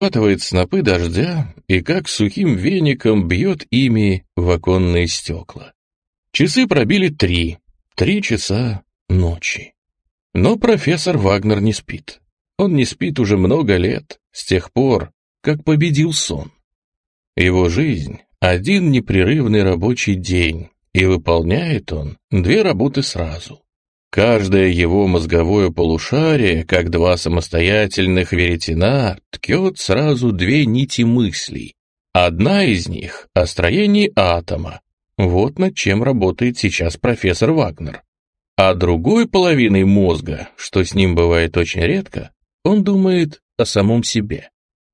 подхватывает снопы дождя и как сухим веником бьет ими в оконные стекла. Часы пробили 3 часа ночи. Но профессор Вагнер не спит. Он не спит уже много лет, с тех пор, как победил сон. Его жизнь — один непрерывный рабочий день, и выполняет он 2 работы сразу. Каждое его мозговое полушарие, как 2 самостоятельных веретена, ткет сразу 2 нити мыслей. Одна из них — о строении атома. Вот над чем работает сейчас профессор Вагнер. А другой половиной мозга, что с ним бывает очень редко, он думает о самом себе.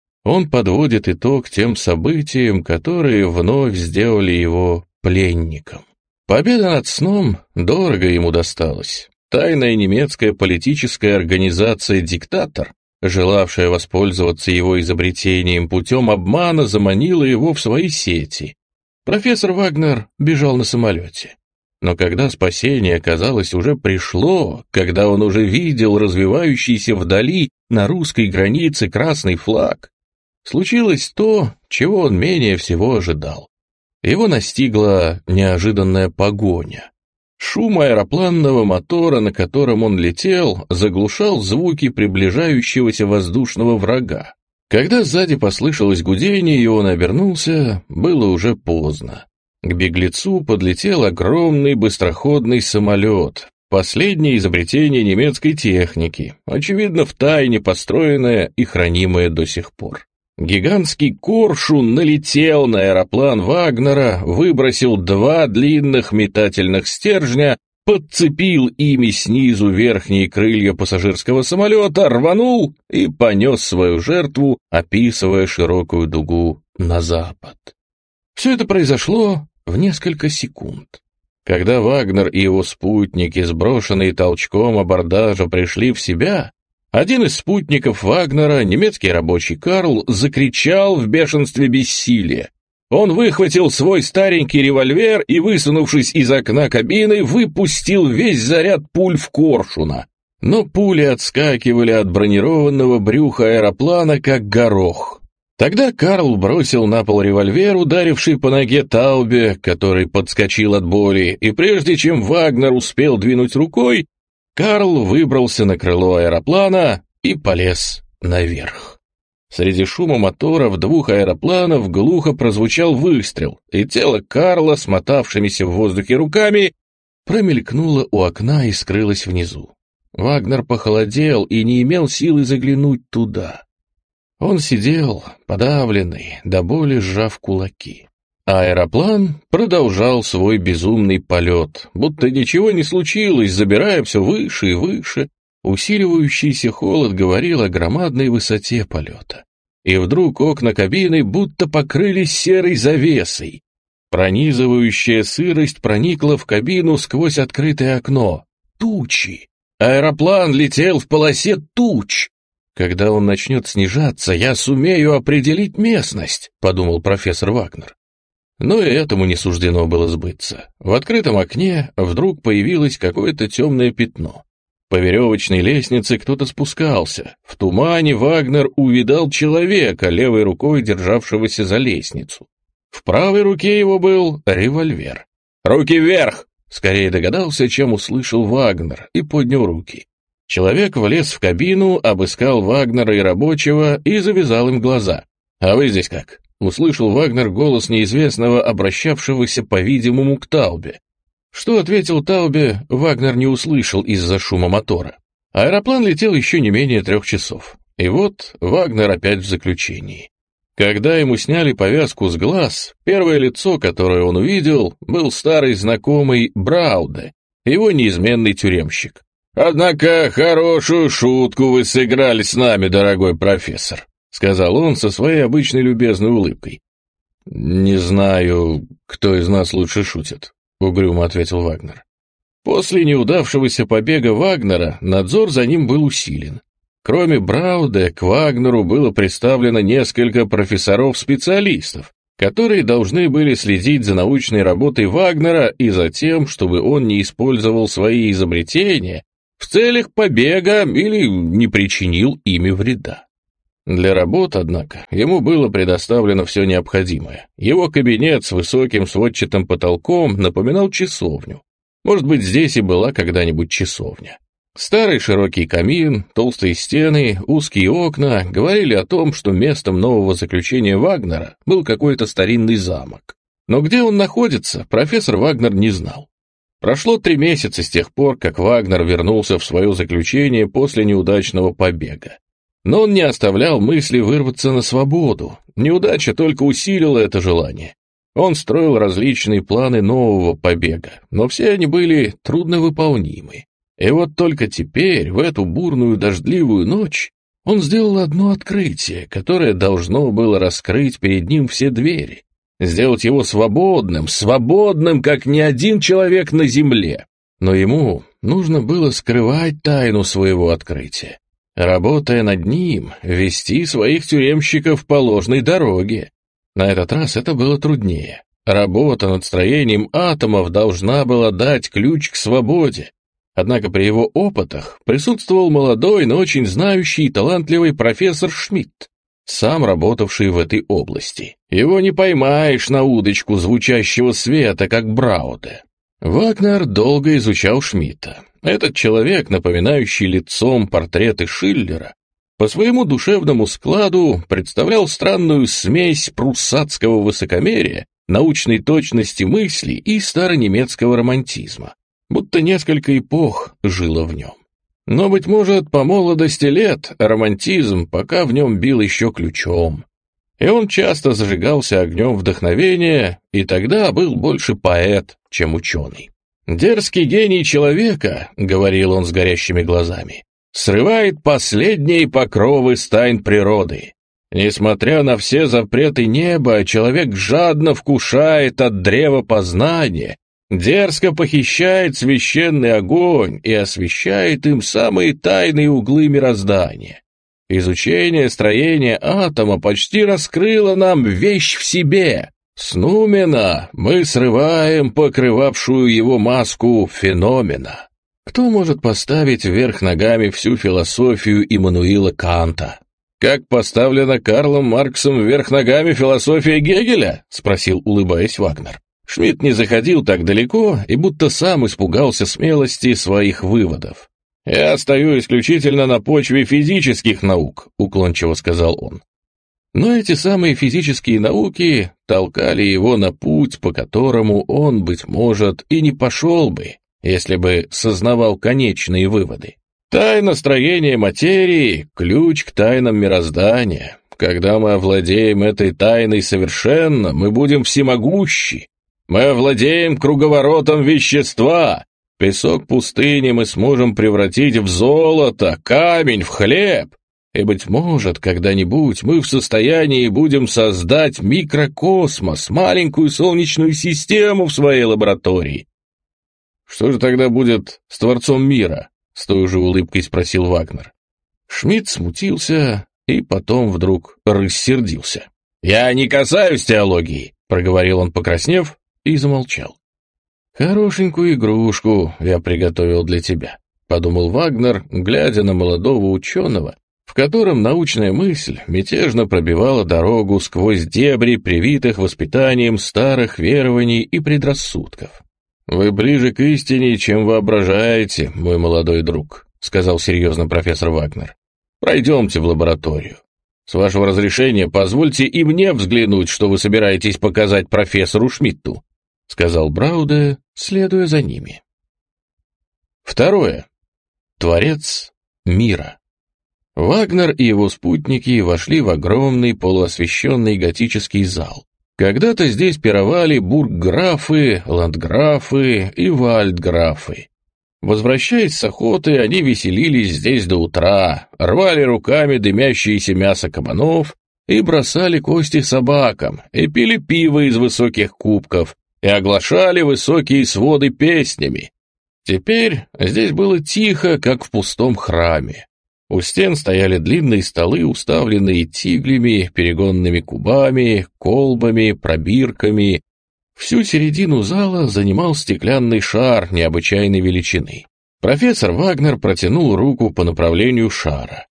Он подводит итог тем событиям, которые вновь сделали его пленником. Победа над сном дорого ему досталась. Тайная немецкая политическая организация «Диктатор», желавшая воспользоваться его изобретением путем обмана, заманила его в свои сети. Профессор Вагнер бежал на самолете. Но когда спасение, казалось, уже пришло, когда он уже видел развивающийся вдали на русской границе красный флаг, случилось то, чего он менее всего ожидал. Его настигла неожиданная погоня. Шум аэропланного мотора, на котором он летел, заглушал звуки приближающегося воздушного врага. Когда сзади послышалось гудение, и он обернулся, было уже поздно. К беглецу подлетел огромный быстроходный самолет, последнее изобретение немецкой техники, очевидно, втайне построенное и хранимое до сих пор. Гигантский коршун налетел на аэроплан Вагнера, выбросил 2 длинных метательных стержня, подцепил ими снизу верхние крылья пассажирского самолета, рванул и понес свою жертву, описывая широкую дугу на запад. Все это произошло в несколько секунд. Когда Вагнер и его спутники, сброшенные толчком абордажа, пришли в себя, один из спутников Вагнера, немецкий рабочий Карл, закричал в бешенстве бессилия. Он выхватил свой старенький револьвер и, высунувшись из окна кабины, выпустил весь заряд пуль в коршуна. Но пули отскакивали от бронированного брюха аэроплана, как горох. Тогда Карл бросил на пол револьвер, ударивший по ноге Таубе, который подскочил от боли, и прежде чем Вагнер успел двинуть рукой, Карл выбрался на крыло аэроплана и полез наверх. Среди шума моторов 2 аэропланов глухо прозвучал выстрел, и тело Карла, смотавшимися в воздухе руками, промелькнуло у окна и скрылось внизу. Вагнер похолодел и не имел силы заглянуть туда. Он сидел, подавленный, до боли сжав кулаки. А аэроплан продолжал свой безумный полет, будто ничего не случилось, забирая все выше и выше. Усиливающийся холод говорил о громадной высоте полета. И вдруг окна кабины будто покрылись серой завесой. Пронизывающая сырость проникла в кабину сквозь открытое окно. Тучи! Аэроплан летел в полосе туч! «Когда он начнет снижаться, я сумею определить местность», — подумал профессор Вагнер. Но и этому не суждено было сбыться. В открытом окне вдруг появилось какое-то темное пятно. По веревочной лестнице кто-то спускался. В тумане Вагнер увидал человека, левой рукой державшегося за лестницу. В правой руке его был револьвер. «Руки вверх!» — скорее догадался, чем услышал Вагнер, и поднял руки. Человек влез в кабину, обыскал Вагнера и рабочего и завязал им глаза. «А вы здесь как?» — услышал Вагнер голос неизвестного, обращавшегося, по-видимому, к Таубе. Что ответил Таубе, Вагнер не услышал из-за шума мотора. Аэроплан летел еще не менее 3 часов. И вот Вагнер опять в заключении. Когда ему сняли повязку с глаз, первое лицо, которое он увидел, был старый знакомый Брауде, его неизменный тюремщик. «Однако хорошую шутку вы сыграли с нами, дорогой профессор», — сказал он со своей обычной любезной улыбкой. «Не знаю, кто из нас лучше шутит», — угрюмо ответил Вагнер. После неудавшегося побега Вагнера надзор за ним был усилен. Кроме Брауде, к Вагнеру было представлено несколько профессоров-специалистов, которые должны были следить за научной работой Вагнера и за тем, чтобы он не использовал свои изобретения в целях побега или не причинил ими вреда. Для работ, однако, ему было предоставлено все необходимое. Его кабинет с высоким сводчатым потолком напоминал часовню. Может быть, здесь и была когда-нибудь часовня. Старый широкий камин, толстые стены, узкие окна говорили о том, что местом нового заключения Вагнера был какой-то старинный замок. Но где он находится, профессор Вагнер не знал. Прошло 3 месяца с тех пор, как Вагнер вернулся в свое заключение после неудачного побега. Но он не оставлял мысли вырваться на свободу. Неудача только усилила это желание. Он строил различные планы нового побега, но все они были трудновыполнимы. И вот только теперь, в эту бурную дождливую ночь, он сделал одно открытие, которое должно было раскрыть перед ним все двери, сделать его свободным, как ни один человек на земле. Но ему нужно было скрывать тайну своего открытия. Работая над ним, вести своих тюремщиков по ложной дороге. На этот раз это было труднее. Работа над строением атомов должна была дать ключ к свободе. Однако при его опытах присутствовал молодой, но очень знающий и талантливый профессор Шмидт, сам работавший в этой области. Его не поймаешь на удочку звучащего света, как Брауде. Вагнер долго изучал Шмидта. Этот человек, напоминающий лицом портреты Шиллера, по своему душевному складу представлял странную смесь пруссатского высокомерия, научной точности мысли и старонемецкого романтизма, будто несколько эпох жило в нем. Но, быть может, по молодости лет романтизм пока в нем бил еще ключом, и он часто зажигался огнем вдохновения, и тогда был больше поэт, чем ученый. «Дерзкий гений человека, — говорил он с горящими глазами, — срывает последние покровы с тайн природы. Несмотря на все запреты неба, человек жадно вкушает от древа познания, дерзко похищает священный огонь и освещает им самые тайные углы мироздания. Изучение строения атома почти раскрыло нам вещь в себе. С нумена мы срываем покрывавшую его маску феномена. Кто может поставить вверх ногами всю философию Иммануила Канта? Как поставлена Карлом Марксом вверх ногами философия Гегеля? Спросил, улыбаясь, Вагнер. Шмидт не заходил так далеко и будто сам испугался смелости своих выводов. «Я стою исключительно на почве физических наук», — уклончиво сказал он. Но эти самые физические науки толкали его на путь, по которому он, быть может, и не пошел бы, если бы сознавал конечные выводы. Тайна строения материи — ключ к тайнам мироздания. Когда мы овладеем этой тайной совершенно, мы будем всемогущи. Мы овладеем круговоротом вещества. Песок пустыни мы сможем превратить в золото, камень в хлеб. И, быть может, когда-нибудь мы в состоянии будем создать микрокосмос, маленькую солнечную систему в своей лаборатории. Что же тогда будет с Творцом мира? С той же улыбкой спросил Вагнер. Шмидт смутился и потом вдруг рассердился. «Я не касаюсь теологии», — проговорил он, покраснев, и замолчал. «Хорошенькую игрушку я приготовил для тебя», — подумал Вагнер, глядя на молодого ученого, в котором научная мысль мятежно пробивала дорогу сквозь дебри, привитых воспитанием старых верований и предрассудков. «Вы ближе к истине, чем воображаете, мой молодой друг», — сказал серьезно профессор Вагнер. «Пройдемте в лабораторию. С вашего разрешения позвольте и мне взглянуть, что вы собираетесь показать профессору Шмидту», — сказал Брауде, следуя за ними. 2. Творец мира. Вагнер и его спутники вошли в огромный полуосвещенный готический зал. Когда-то здесь пировали бургграфы, ландграфы и вальдграфы. Возвращаясь с охоты, они веселились здесь до утра, рвали руками дымящееся мясо кабанов и бросали кости собакам, и пили пиво из высоких кубков, и оглашали высокие своды песнями. Теперь здесь было тихо, как в пустом храме. У стен стояли длинные столы, уставленные тиглями, перегонными кубами, колбами, пробирками. Всю середину зала занимал стеклянный шар необычайной величины. Профессор Вагнер протянул руку по направлению шара.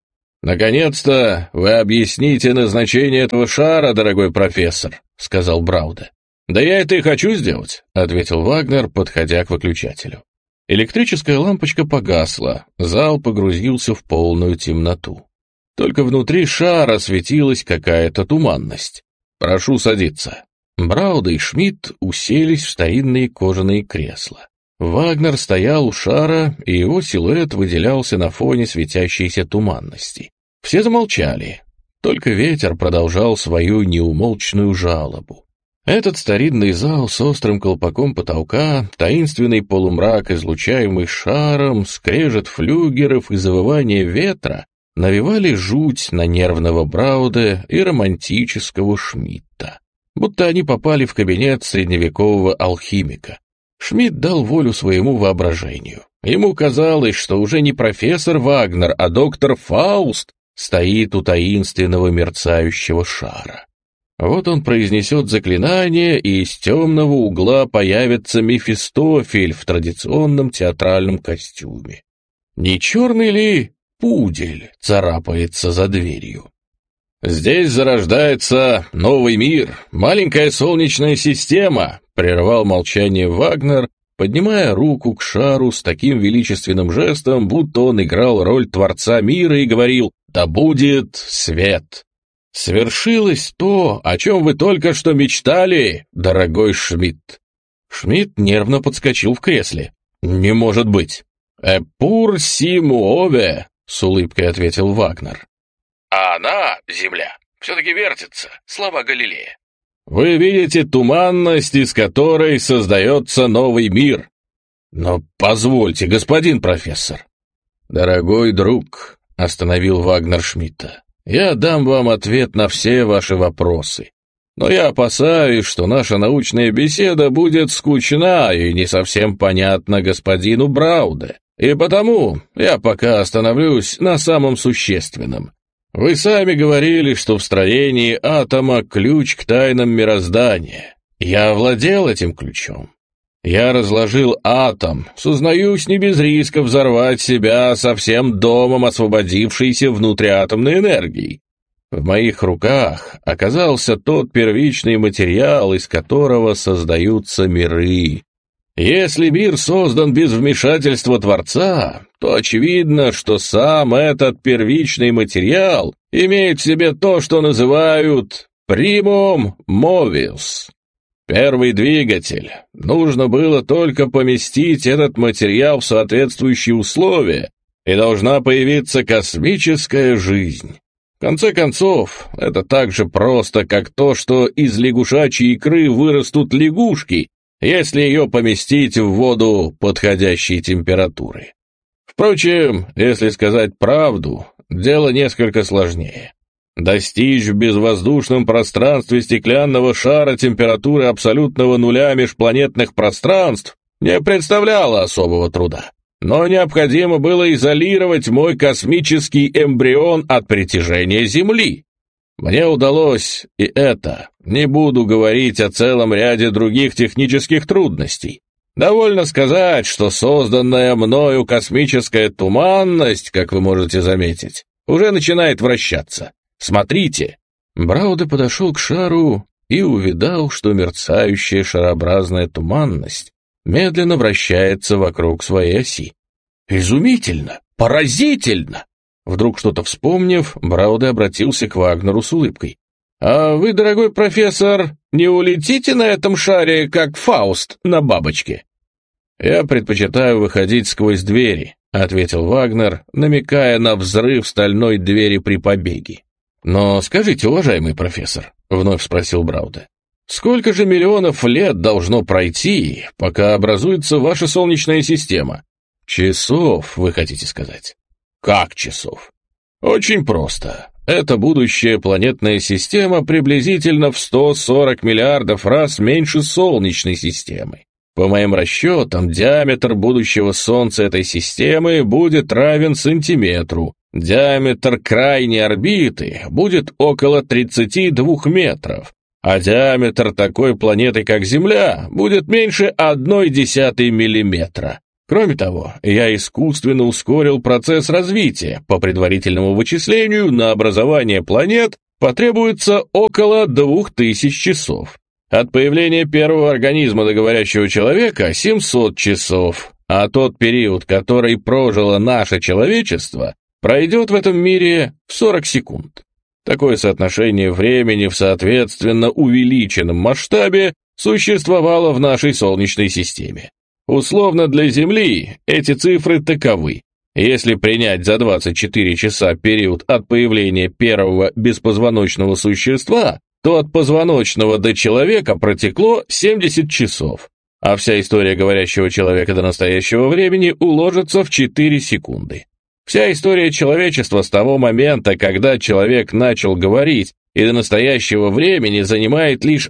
«Наконец-то вы объясните назначение этого шара, дорогой профессор», — сказал Брауде. «Да я это и хочу сделать», — ответил Вагнер, подходя к выключателю. Электрическая лампочка погасла, зал погрузился в полную темноту. Только внутри шара светилась какая-то туманность. «Прошу садиться». Брауде и Шмидт уселись в старинные кожаные кресла. Вагнер стоял у шара, и его силуэт выделялся на фоне светящейся туманности. Все замолчали, только ветер продолжал свою неумолчную жалобу. Этот старинный зал с острым колпаком потолка, таинственный полумрак, излучаемый шаром, скрежет флюгеров и завывание ветра навевали жуть на нервного Брауде и романтического Шмидта, будто они попали в кабинет средневекового алхимика. Шмидт дал волю своему воображению. Ему казалось, что уже не профессор Вагнер, а доктор Фауст стоит у таинственного мерцающего шара. Вот он произнесет заклинание, и из темного угла появится Мефистофель в традиционном театральном костюме. Не черный ли пудель царапается за дверью? «Здесь зарождается новый мир, маленькая солнечная система», — прервал молчание Вагнер, поднимая руку к шару с таким величественным жестом, будто он играл роль Творца мира и говорил «Да будет свет». «Свершилось то, о чем вы только что мечтали, дорогой Шмидт». Шмидт нервно подскочил в кресле. «Не может быть». «Эпур симуове», — с улыбкой ответил Вагнер. «А она, Земля, все-таки вертится, слова Галилея. Вы видите туманность, из которой создается новый мир. Но позвольте, господин профессор». «Дорогой друг», — остановил Вагнер Шмидта, «я дам вам ответ на все ваши вопросы. Но я опасаюсь, что наша научная беседа будет скучна и не совсем понятна господину Брауде, и потому я пока остановлюсь на самом существенном. Вы сами говорили, что в строении атома ключ к тайнам мироздания. Я овладел этим ключом. Я разложил атом, сознаюсь не без риска взорвать себя со всем домом освободившейся внутриатомной энергии. В моих руках оказался тот первичный материал, из которого создаются миры. Если мир создан без вмешательства Творца, то очевидно, что сам этот первичный материал имеет в себе то, что называют «primum movius». Первый двигатель. Нужно было только поместить этот материал в соответствующие условия, и должна появиться космическая жизнь. В конце концов, это так же просто, как то, что из лягушачьей икры вырастут лягушки, если ее поместить в воду подходящей температуры. Впрочем, если сказать правду, дело несколько сложнее. Достичь в безвоздушном пространстве стеклянного шара температуры абсолютного нуля межпланетных пространств не представляло особого труда. Но необходимо было изолировать мой космический эмбрион от притяжения Земли. Мне удалось и это. Не буду говорить о целом ряде других технических трудностей. Довольно сказать, что созданная мною космическая туманность, как вы можете заметить, уже начинает вращаться. Смотрите. Брауде подошел к шару и увидал, что мерцающая шарообразная туманность медленно вращается вокруг своей оси. Изумительно! Поразительно! Вдруг что-то вспомнив, Брауде обратился к Вагнеру с улыбкой. «А вы, дорогой профессор, не улетите на этом шаре, как Фауст на бабочке?» «Я предпочитаю выходить сквозь двери», — ответил Вагнер, намекая на взрыв стальной двери при побеге. «Но скажите, уважаемый профессор», — вновь спросил Брауде, «сколько же миллионов лет должно пройти, пока образуется ваша Солнечная система?» «Часов, вы хотите сказать?» «Как часов?» «Очень просто. Эта будущая планетная система приблизительно в 140 миллиардов раз меньше Солнечной системы. По моим расчетам, диаметр будущего Солнца этой системы будет равен сантиметру. Диаметр крайней орбиты будет около 32 метров, а диаметр такой планеты, как Земля, будет меньше 0,1 миллиметра. Кроме того, я искусственно ускорил процесс развития. По предварительному вычислению, на образование планет потребуется около 2000 часов. От появления первого организма до говорящего человека 700 часов, а тот период, который прожило наше человечество, пройдет в этом мире в 40 секунд. Такое соотношение времени в соответственно увеличенном масштабе существовало в нашей Солнечной системе. Условно для Земли эти цифры таковы. Если принять за 24 часа период от появления первого беспозвоночного существа, то от позвоночного до человека протекло 70 часов, а вся история говорящего человека до настоящего времени уложится в 4 секунды. Вся история человечества с того момента, когда человек начал говорить, и до настоящего времени занимает лишь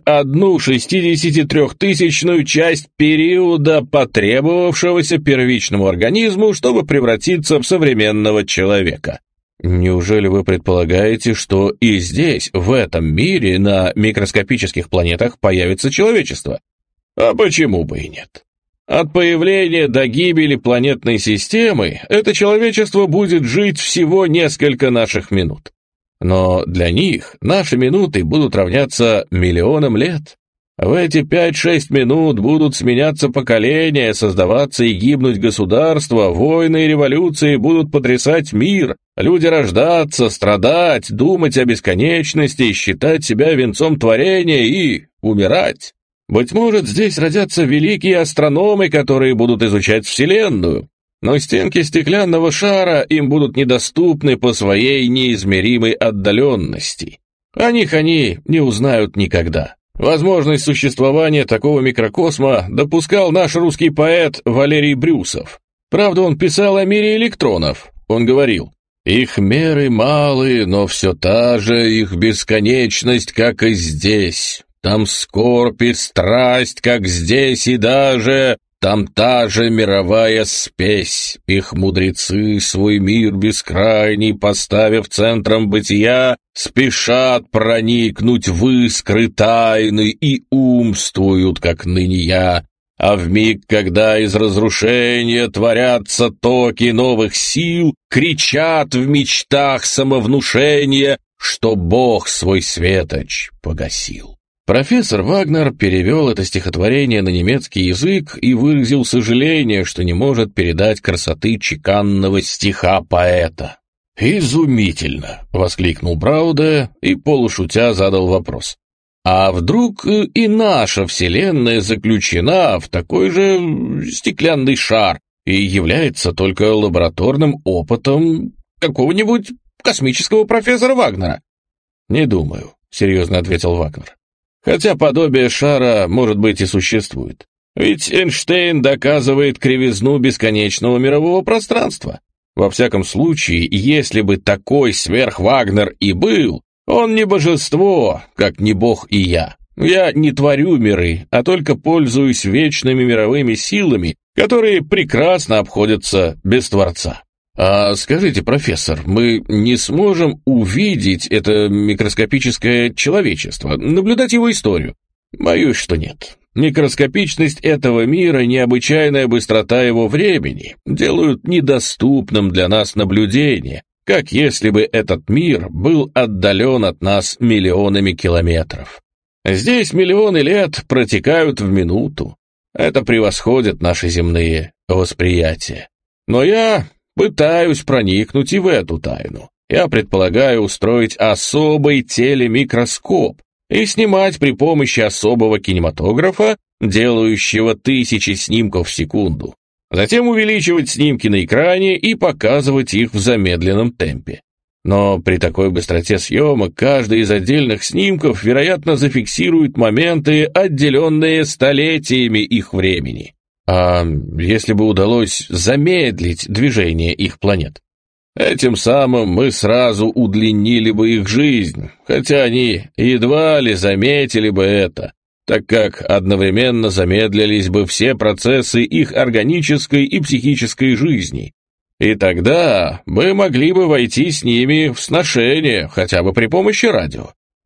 1/63 часть периода, потребовавшегося первичному организму, чтобы превратиться в современного человека. Неужели вы предполагаете, что и здесь, в этом мире, на микроскопических планетах появится человечество? А почему бы и нет? От появления до гибели планетной системы это человечество будет жить всего несколько наших минут. Но для них наши минуты будут равняться миллионам лет. В эти 5-6 минут будут сменяться поколения, создаваться и гибнуть государства, войны и революции будут потрясать мир, люди рождаться, страдать, думать о бесконечности, считать себя венцом творения и умирать. Быть может, здесь родятся великие астрономы, которые будут изучать Вселенную, но стенки стеклянного шара им будут недоступны по своей неизмеримой отдаленности. О них они не узнают никогда. Возможность существования такого микрокосма допускал наш русский поэт Валерий Брюсов. Правда, он писал о мире электронов. Он говорил: «Их меры малые, но все та же их бесконечность, как и здесь. Там скорбь и страсть, как здесь, и даже там та же мировая спесь. Их мудрецы свой мир бескрайний, поставив центром бытия, спешат проникнуть в искры тайны и умствуют, как ныне я. А вмиг, когда из разрушения творятся токи новых сил, кричат в мечтах самовнушения, что Бог свой светоч погасил». Профессор Вагнер перевел это стихотворение на немецкий язык и выразил сожаление, что не может передать красоты чеканного стиха поэта. «Изумительно!» — воскликнул Брауде и, полушутя, задал вопрос. «А вдруг и наша Вселенная заключена в такой же стеклянный шар и является только лабораторным опытом какого-нибудь космического профессора Вагнера?» «Не думаю», — серьезно ответил Вагнер. «Хотя подобие шара, может быть, и существует. Ведь Эйнштейн доказывает кривизну бесконечного мирового пространства. Во всяком случае, если бы такой сверхвагнер и был, он не божество, как не бог и я. Я не творю миры, а только пользуюсь вечными мировыми силами, которые прекрасно обходятся без Творца». «А скажите, профессор, мы не сможем увидеть это микроскопическое человечество, наблюдать его историю?» «Боюсь, что нет. Микроскопичность этого мира, необычайная быстрота его времени делают недоступным для нас наблюдение, как если бы этот мир был отдален от нас миллионами километров. Здесь миллионы лет протекают в минуту. Это превосходит наши земные восприятия. Но я пытаюсь проникнуть и в эту тайну. Я предполагаю устроить особый телемикроскоп и снимать при помощи особого кинематографа, делающего 1000 снимков в секунду. Затем увеличивать снимки на экране и показывать их в замедленном темпе. Но при такой быстроте съемок каждый из отдельных снимков, вероятно, зафиксирует моменты, отделенные столетиями их времени. А если бы удалось замедлить движение их планет? Этим самым мы сразу удлинили бы их жизнь, хотя они едва ли заметили бы это, так как одновременно замедлились бы все процессы их органической и психической жизни. И тогда мы могли бы войти с ними в сношение, хотя бы при помощи радио.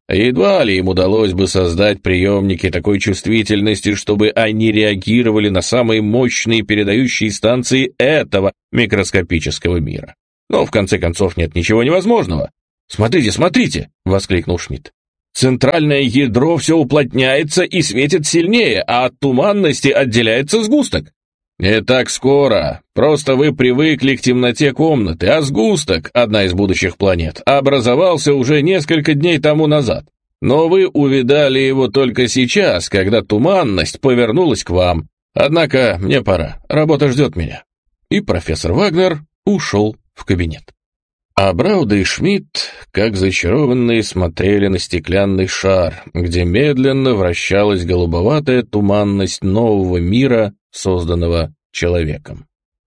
Едва ли им удалось бы создать приемники такой чувствительности, чтобы они реагировали на самые мощные передающие станции этого микроскопического мира. Но в конце концов нет ничего невозможного. «Смотрите, смотрите!» — воскликнул Шмидт. «Центральное ядро все уплотняется и светит сильнее, а от туманности отделяется сгусток». «Не так скоро. Просто вы привыкли к темноте комнаты, а сгусток, одна из будущих планет, образовался уже несколько дней тому назад. Но вы увидали его только сейчас, когда туманность повернулась к вам. Однако мне пора, работа ждет меня». И профессор Вагнер ушел в кабинет. А Брауда и Шмидт, как зачарованные, смотрели на стеклянный шар, где медленно вращалась голубоватая туманность нового мира, созданного человеком.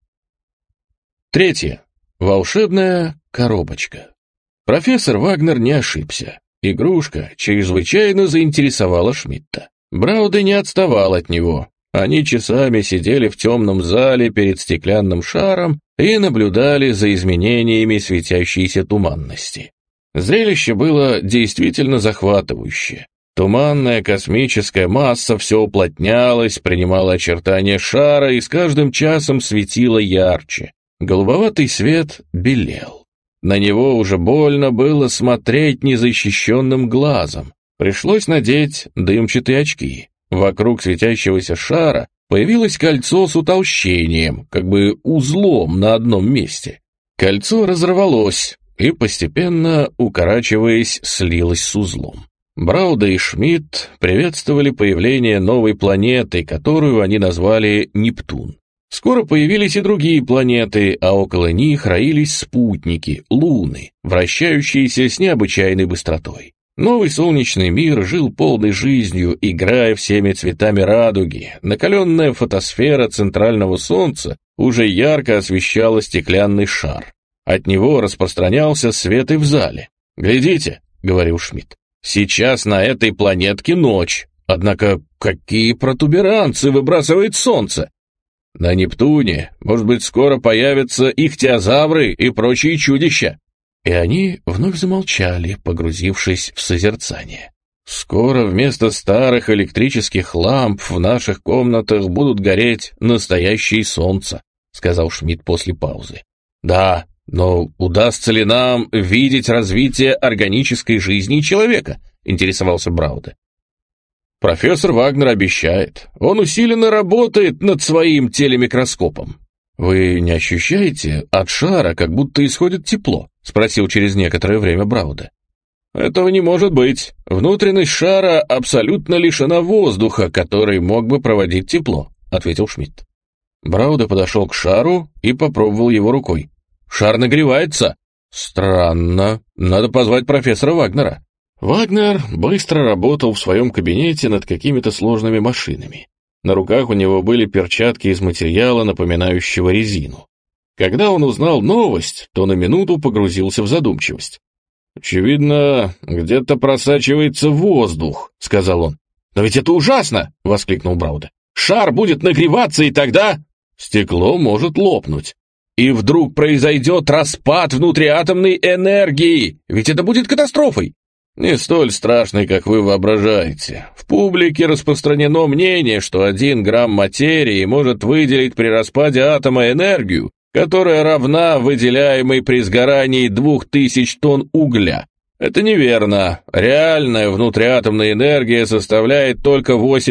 3. Волшебная коробочка. Профессор Вагнер не ошибся. Игрушка чрезвычайно заинтересовала Шмидта. Брауда не отставал от него. Они часами сидели в темном зале перед стеклянным шаром и наблюдали за изменениями светящейся туманности. Зрелище было действительно захватывающее. Туманная космическая масса все уплотнялась, принимала очертания шара и с каждым часом светила ярче. Голубоватый свет белел. На него уже больно было смотреть незащищенным глазом. Пришлось надеть дымчатые очки. Вокруг светящегося шара появилось кольцо с утолщением, как бы узлом на одном месте. Кольцо разорвалось и, постепенно укорачиваясь, слилось с узлом. Брауда и Шмидт приветствовали появление новой планеты, которую они назвали Нептун. Скоро появились и другие планеты, а около них роились спутники, луны, вращающиеся с необычайной быстротой. Новый солнечный мир жил полной жизнью, играя всеми цветами радуги. Накаленная фотосфера центрального солнца уже ярко освещала стеклянный шар. От него распространялся свет и в зале. «Глядите», — говорил Шмидт, — «сейчас на этой планетке ночь. Однако какие протуберанцы выбрасывает солнце! На Нептуне, может быть, скоро появятся ихтиозавры и прочие чудища». И они вновь замолчали, погрузившись в созерцание. «Скоро вместо старых электрических ламп в наших комнатах будут гореть настоящие солнца», — сказал Шмидт после паузы. «Да, но удастся ли нам видеть развитие органической жизни человека?» — интересовался Брауда. «Профессор Вагнер обещает. Он усиленно работает над своим телемикроскопом». «Вы не ощущаете от шара, как будто исходит тепло?» — спросил через некоторое время Брауда. «Этого не может быть. Внутренность шара абсолютно лишена воздуха, который мог бы проводить тепло», — ответил Шмидт. Брауда подошел к шару и попробовал его рукой. «Шар нагревается?» «Странно. Надо позвать профессора Вагнера». Вагнер быстро работал в своем кабинете над какими-то сложными машинами. На руках у него были перчатки из материала, напоминающего резину. Когда он узнал новость, то на минуту погрузился в задумчивость. «Очевидно, где-то просачивается воздух», — сказал он. «Но ведь это ужасно!» — воскликнул Брауда. «Шар будет нагреваться, и тогда стекло может лопнуть. И вдруг произойдет распад внутриатомной энергии, ведь это будет катастрофой». «Не столь страшный, как вы воображаете. В публике распространено мнение, что 1 грамм материи может выделить при распаде атома энергию, которая равна выделяемой при сгорании 2000 тонн угля. Это неверно. Реальная внутриатомная энергия составляет только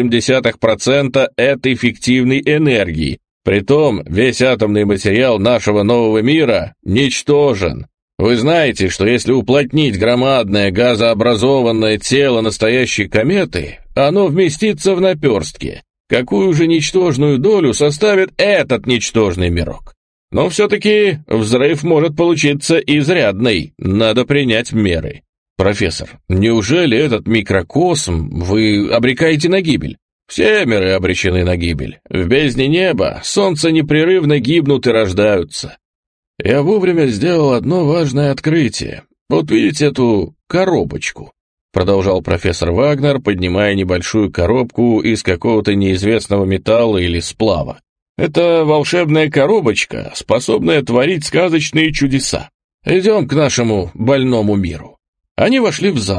0,8% этой фиктивной энергии. Притом весь атомный материал нашего нового мира ничтожен. Вы знаете, что если уплотнить громадное газообразованное тело настоящей кометы, оно вместится в наперстке. Какую же ничтожную долю составит этот ничтожный мирок? Но все-таки взрыв может получиться изрядный, надо принять меры. Профессор, неужели этот микрокосм вы обрекаете на гибель? Все миры обречены на гибель. В бездне неба солнца непрерывно гибнут и рождаются. Я вовремя сделал одно важное открытие. Вот видите эту коробочку? Продолжал профессор Вагнер, поднимая небольшую коробку из какого-то неизвестного металла или сплава. Это волшебная коробочка, способная творить сказочные чудеса. Идем к нашему больному миру. Они вошли в зал.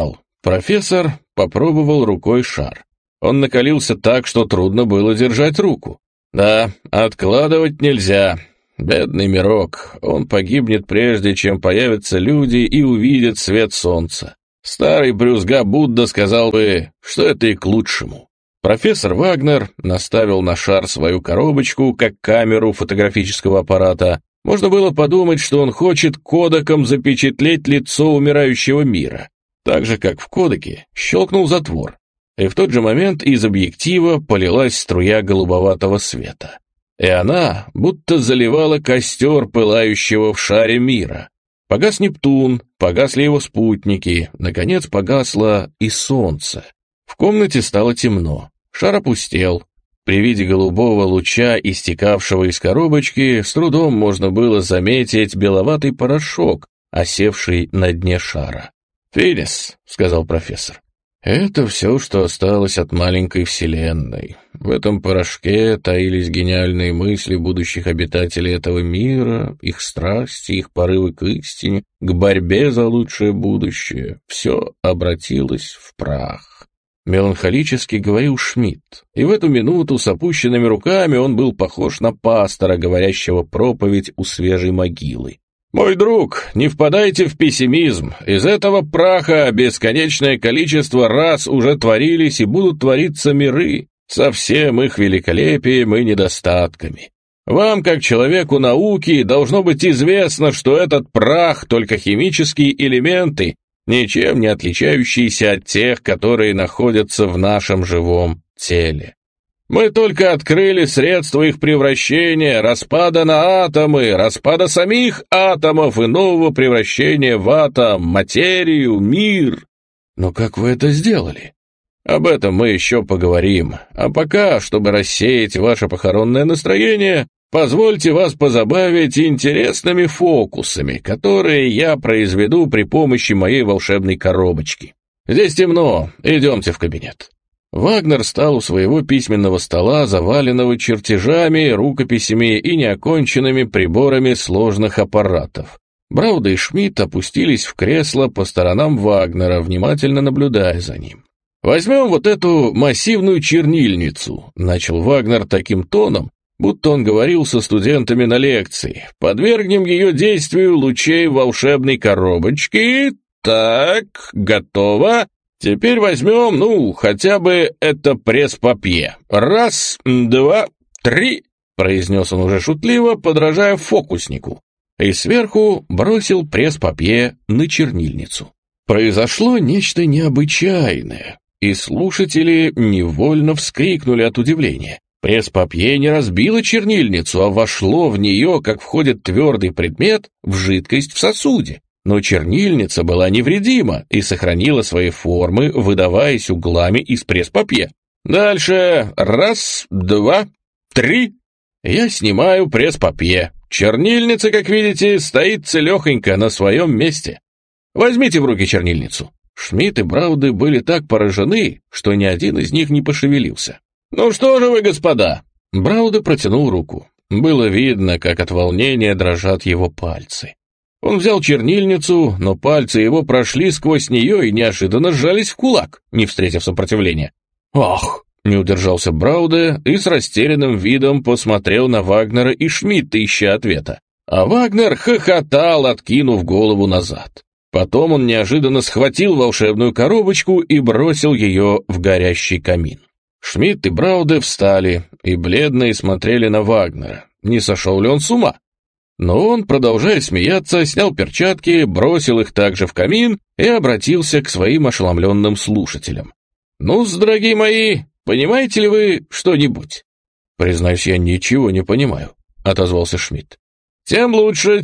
Профессор попробовал рукой шар. Он накалился так, что трудно было держать руку. Да, откладывать нельзя. Бедный мирок, он погибнет прежде, чем появятся люди и увидят свет солнца. Старый брюзга Будда сказал бы, что это и к лучшему. Профессор Вагнер наставил на шар свою коробочку, как камеру фотографического аппарата. Можно было подумать, что он хочет кодеком запечатлеть лицо умирающего мира. Так же, как в кодеке, щелкнул затвор. И в тот же момент из объектива полилась струя голубоватого света. И она будто заливала костер пылающего в шаре мира. Погас Нептун, погасли его спутники, наконец погасло и солнце. В комнате стало темно, шар опустел. При виде голубого луча, истекавшего из коробочки, с трудом можно было заметить беловатый порошок, осевший на дне шара. «Финес», — сказал профессор, — «это все, что осталось от маленькой вселенной. В этом порошке таились гениальные мысли будущих обитателей этого мира, их страсти, их порывы к истине, к борьбе за лучшее будущее. Все обратилось в прах». Меланхолически говорил Шмидт, и в эту минуту с опущенными руками он был похож на пастора, говорящего проповедь у свежей могилы. «Мой друг, не впадайте в пессимизм. Из этого праха бесконечное количество раз уже творились и будут твориться миры, со всем их великолепием и недостатками. Вам, как человеку науки, должно быть известно, что этот прах — только химические элементы, ничем не отличающиеся от тех, которые находятся в нашем живом теле. Мы только открыли средства их превращения, распада на атомы, распада самих атомов и нового превращения в атом, материю, мир. Но как вы это сделали? Об этом мы еще поговорим. А пока, чтобы рассеять ваше похоронное настроение, позвольте вас позабавить интересными фокусами, которые я произведу при помощи моей волшебной коробочки. Здесь темно, идемте в кабинет». Вагнер стал у своего письменного стола, заваленного чертежами, рукописями и неоконченными приборами сложных аппаратов. Брауда и Шмидт опустились в кресло по сторонам Вагнера, внимательно наблюдая за ним. «Возьмем вот эту массивную чернильницу», — начал Вагнер таким тоном, будто он говорил со студентами на лекции. «Подвергнем ее действию лучей волшебной коробочки. Так, готово. Теперь возьмем, хотя бы это пресс-папье. Раз, два, три», — произнес он уже шутливо, подражая фокуснику, и сверху бросил пресс-папье на чернильницу. Произошло нечто необычайное, и слушатели невольно вскрикнули от удивления. Пресс-папье не разбило чернильницу, а вошло в нее, как входит твердый предмет, в жидкость в сосуде. Но чернильница была невредима и сохранила свои формы, выдаваясь углами из пресс-папье. Дальше. Раз, два, три. Я снимаю пресс-папье. Чернильница, как видите, стоит целехонько на своем месте. Возьмите в руки чернильницу. Шмидт и Брауде были так поражены, что ни один из них не пошевелился. «Ну что же вы, господа?» Брауде протянул руку. Было видно, как от волнения дрожат его пальцы. Он взял чернильницу, но пальцы его прошли сквозь нее и неожиданно сжались в кулак, не встретив сопротивления. «Ах!» — не удержался Брауде и с растерянным видом посмотрел на Вагнера и Шмидта, ища ответа. А Вагнер хохотал, откинув голову назад. Потом он неожиданно схватил волшебную коробочку и бросил ее в горящий камин. Шмидт и Брауде встали и бледные смотрели на Вагнера. Не сошел ли он с ума? Но он, продолжая смеяться, снял перчатки, бросил их также в камин и обратился к своим ошеломленным слушателям. «Ну-с, дорогие мои, понимаете ли вы что-нибудь?» «Признаюсь, я ничего не понимаю», — отозвался Шмидт. «Тем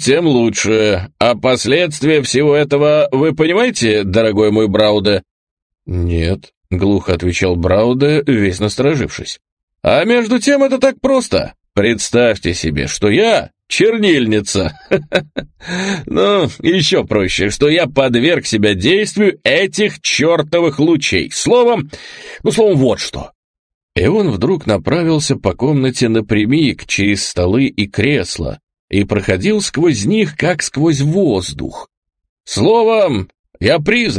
лучше. А последствия всего этого вы понимаете, дорогой мой Брауде?» «Нет», — глухо отвечал Брауде, весь насторожившись. «А между тем это так просто. Представьте себе, что я чернильница. Ну, еще проще, что я подверг себя действию этих чертовых лучей. Словом, вот что». И он вдруг направился по комнате напрямик, через столы и кресла, и проходил сквозь них, как сквозь воздух. «Словом, я призрак,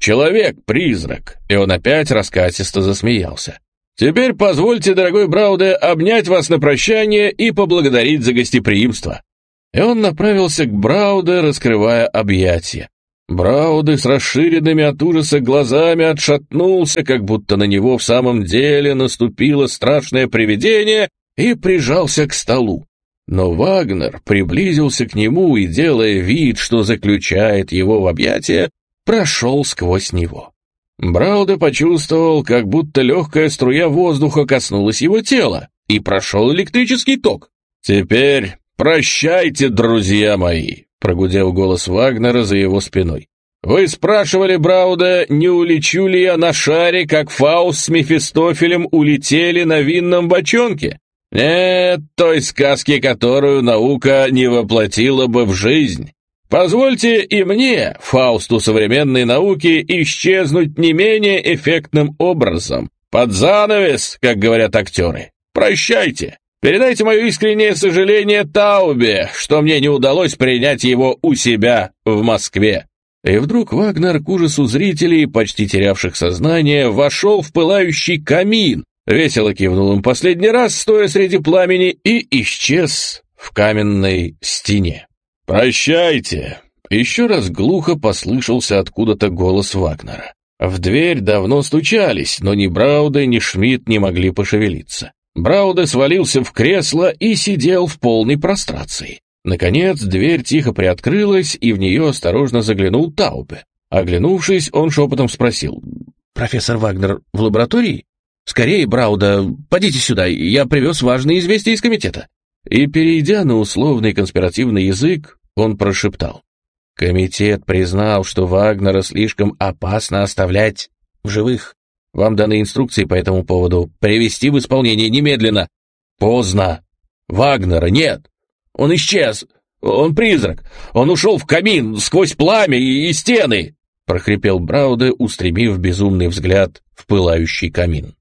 человек-призрак!» И он опять раскатисто засмеялся. «Теперь позвольте, дорогой Брауде, обнять вас на прощание и поблагодарить за гостеприимство». И он направился к Брауде, раскрывая объятия. Брауде с расширенными от ужаса глазами отшатнулся, как будто на него в самом деле наступило страшное привидение, и прижался к столу. Но Вагнер приблизился к нему и, делая вид, что заключает его в объятия, прошел сквозь него. Брауде почувствовал, как будто легкая струя воздуха коснулась его тела, и прошел электрический ток. «Теперь прощайте, друзья мои», — прогудел голос Вагнера за его спиной. «Вы спрашивали, Брауде, не улечу ли я на шаре, как Фауст с Мефистофелем улетели на винном бочонке? Нет, той сказки, которую наука не воплотила бы в жизнь. Позвольте и мне, Фаусту современной науки, исчезнуть не менее эффектным образом. Под занавес, как говорят актеры. Прощайте. Передайте мое искреннее сожаление Таубе, что мне не удалось принять его у себя в Москве». И вдруг Вагнер, к ужасу зрителей, почти терявших сознание, вошел в пылающий камин, весело кивнул им последний раз, стоя среди пламени, и исчез в каменной стене. «Прощайте!» Еще раз глухо послышался откуда-то голос Вагнера. В дверь давно стучались, но ни Брауде, ни Шмидт не могли пошевелиться. Брауде свалился в кресло и сидел в полной прострации. Наконец, дверь тихо приоткрылась, и в нее осторожно заглянул Таубе. Оглянувшись, он шепотом спросил: «Профессор Вагнер в лаборатории? Скорее, Брауда, подите сюда, я привез важные известия из комитета». И, перейдя на условный конспиративный язык, он прошептал: «Комитет признал, что Вагнера слишком опасно оставлять в живых. Вам даны инструкции по этому поводу. Привести в исполнение немедленно». «Поздно. Вагнера нет. Он исчез. Он призрак. Он ушел в камин, сквозь пламя и стены», — прохрипел Брауде, устремив безумный взгляд в пылающий камин.